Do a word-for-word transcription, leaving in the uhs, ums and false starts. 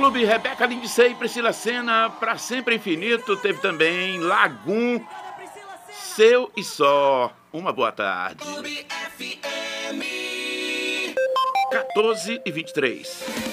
Clube, Rebeca Lindsay, Priscila Senna, Pra Sempre Infinito. Teve também Lagum, Seu e Só. Uma boa tarde. quatorze e vinte e três.